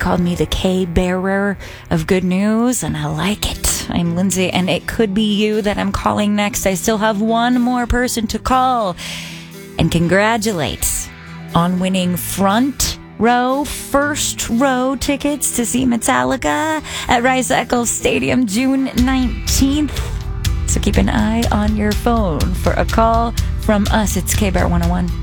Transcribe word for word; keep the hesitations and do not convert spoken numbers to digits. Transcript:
called me the K bearer of good news, and I like it. I'm Lindsay, and it could be you that I'm calling next. I still have one more person to call and congratulate on winning front row, first row tickets to see Metallica at Rice Eccles Stadium June nineteenth. So keep an eye on your phone for a call from us. It's K-Bear one oh one.